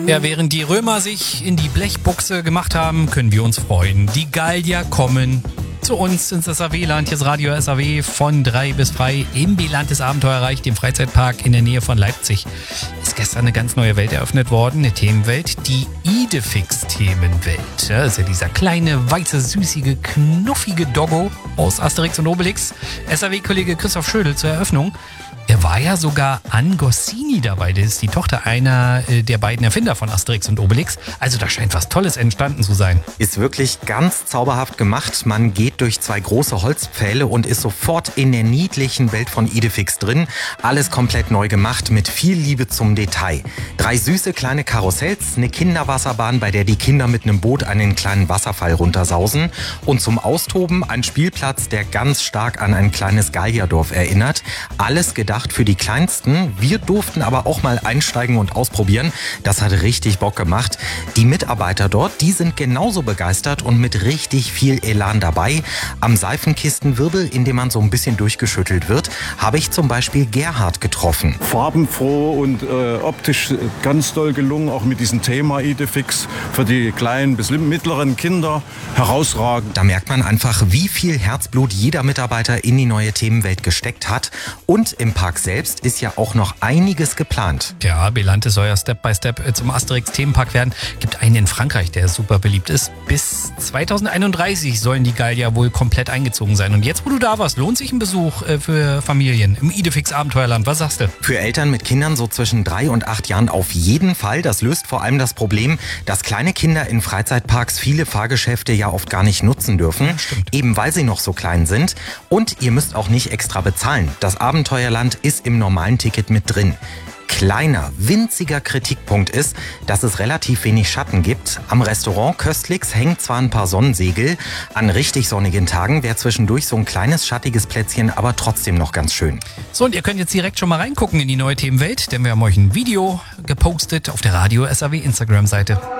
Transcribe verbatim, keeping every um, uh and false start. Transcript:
Ja, während die Römer sich in die Blechbuchse gemacht haben, können wir uns freuen. Die Gallier kommen zu uns ins S A W-Land. Hier ist Radio S A W von drei bis frei im Bilantes Abenteuerreich, dem Freizeitpark in der Nähe von Leipzig. Ist gestern eine ganz neue Welt eröffnet worden, eine Themenwelt, die Idefix-Themenwelt. Ja, das ist ja dieser kleine, weiße, süßige, knuffige Doggo aus Asterix und Obelix. S A W-Kollege Christoph Schödel zur Eröffnung. Er war ja sogar an Goscinny dabei. Das ist die Tochter einer äh, der beiden Erfinder von Asterix und Obelix. Also da scheint was Tolles entstanden zu sein. Ist wirklich ganz zauberhaft gemacht. Man geht durch zwei große Holzpfähle und ist sofort in der niedlichen Welt von Idefix drin. Alles komplett neu gemacht mit viel Liebe zum Detail. Drei süße kleine Karussells, eine Kinderwasserbahn, bei der die Kinder mit einem Boot einen kleinen Wasserfall runtersausen. Und zum Austoben ein Spielplatz, der ganz stark an ein kleines Gallierdorf erinnert. Alles gedacht für die Kleinsten. Wir durften aber auch mal einsteigen und ausprobieren. Das hat richtig Bock gemacht. Die Mitarbeiter dort, die sind genauso begeistert und mit richtig viel Elan dabei. Am Seifenkistenwirbel, in dem man so ein bisschen durchgeschüttelt wird, habe ich zum Beispiel Gerhard getroffen. Farbenfroh und äh, optisch ganz doll gelungen, auch mit diesem Thema Idefix für die kleinen bis mittleren Kinder herausragend. Da merkt man einfach, wie viel Herzblut jeder Mitarbeiter in die neue Themenwelt gesteckt hat. Und im Park selbst ist ja auch noch einiges geplant. Ja, Bilantes soll ja Step by Step zum Asterix-Themenpark werden. Gibt einen in Frankreich, der super beliebt ist. Bis zweitausendeinunddreißig sollen die Gallier wohl komplett eingezogen sein. Und jetzt, wo du da warst, lohnt sich ein Besuch äh, für Familien im Idefix-Abenteuerland. Was sagst du? Für Eltern mit Kindern so zwischen drei und acht Jahren auf jeden Fall. Das löst vor allem das Problem, dass kleine Kinder in Freizeitparks viele Fahrgeschäfte ja oft gar nicht nutzen dürfen. Ja, stimmt. Eben weil sie noch so klein sind. Und ihr müsst auch nicht extra bezahlen. Das Abenteuerland ist im normalen Ticket mit drin. Kleiner, winziger Kritikpunkt ist, dass es relativ wenig Schatten gibt. Am Restaurant Köstlicks hängen zwar ein paar Sonnensegel, an richtig sonnigen Tagen wäre zwischendurch so ein kleines schattiges Plätzchen, aber trotzdem noch ganz schön. So, und ihr könnt jetzt direkt schon mal reingucken in die neue Themenwelt, denn wir haben euch ein Video gepostet auf der Radio S A W Instagram-Seite.